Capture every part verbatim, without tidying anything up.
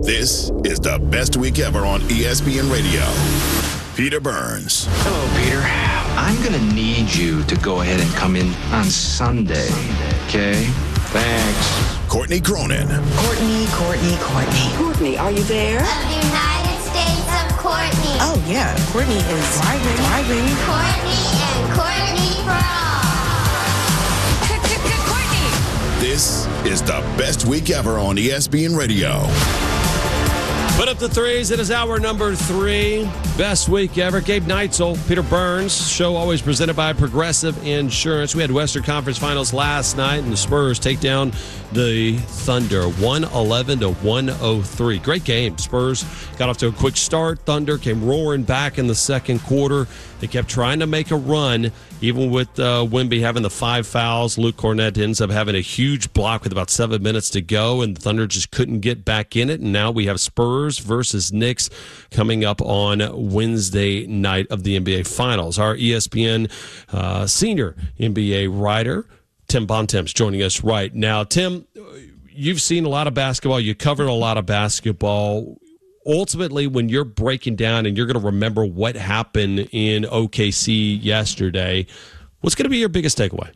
This is the best week ever on E S P N Radio. Peter Burns. Hello, Peter. I'm going to need you to go ahead and come in on Sunday, okay? Thanks. Courtney Cronin. Courtney, Courtney, Courtney. Courtney, are you there? Of the United States of Courtney. Oh, yeah. Courtney is driving. Driving. Courtney and Courtney for all. Courtney. This is the best week ever on E S P N Radio. Put up the threes. It is hour number three. Best week ever. Gabe Neitzel, Peter Burns. Show always presented by Progressive Insurance. We had Western Conference Finals last night, and the Spurs take down the Thunder one eleven to one oh three. Great game. Spurs got off to a quick start. Thunder came roaring back in the second quarter. They kept trying to make a run, even with uh, Wemby having the five fouls. Luke Cornett ends up having a huge block with about seven minutes to go, and the Thunder just couldn't get back in it. And now we have Spurs versus Knicks coming up on Wednesday night of the N B A Finals. Our E S P N uh, senior N B A writer, Tim Bontemps, joining us right now. Tim, you've seen a lot of basketball. You covered a lot of basketball. Ultimately, when you're breaking down and you're going to remember what happened in O K C yesterday, what's going to be your biggest takeaway?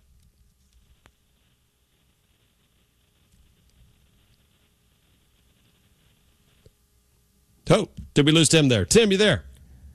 Oh, did we lose Tim there? Tim, you there?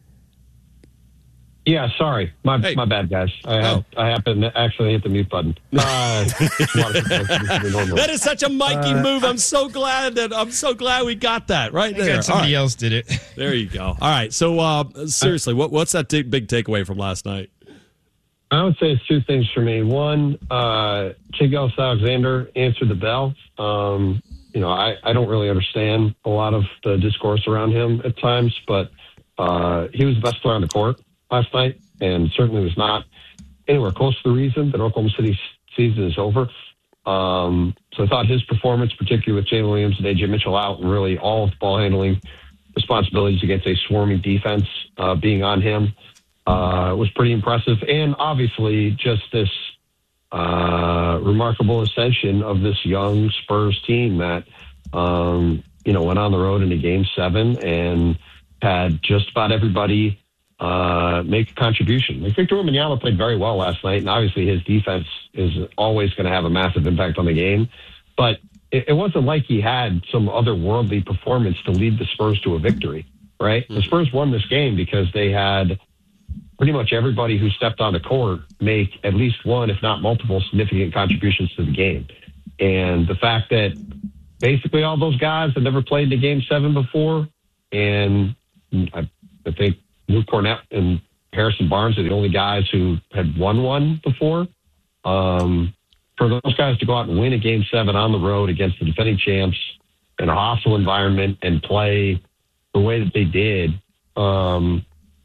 Yeah, sorry. My hey. my bad, guys. I, oh. I, I happened to actually hit the mute button. Uh, that is such a Mikey uh, move. I'm so glad that I'm so glad we got that right there. Glad somebody right. else did it. There you go. All right. So uh, seriously, what what's that t- big takeaway from last night? I would say it's two things for me. One, uh, Shai Gilgeous-Alexander answered the bell. Um, you know, I, I don't really understand a lot of the discourse around him at times, but uh, he was the best player on the court last night, and certainly was not anywhere close to the reason that Oklahoma City's season is over. Um, so I thought his performance, particularly with Jalen Williams and A J Mitchell out, and really all of the ball handling responsibilities against a swarming defense uh, being on him, uh, was pretty impressive. And obviously just this uh, remarkable ascension of this young Spurs team that, um, you know, went on the road into game seven and had just about everybody Uh, make a contribution. Like Victor Wembanyama played very well last night, and obviously his defense is always going to have a massive impact on the game. But it, it wasn't like he had some otherworldly performance to lead the Spurs to a victory, right? Mm-hmm. The Spurs won this game because they had pretty much everybody who stepped on the court make at least one, if not multiple, significant contributions to the game. And the fact that basically all those guys had never played in game seven before, and I, I think Luke Cornett and Harrison Barnes are the only guys who had won one before. Um, for those guys to go out and win a game seven on the road against the defending champs in a hostile environment and play the way that they did, um,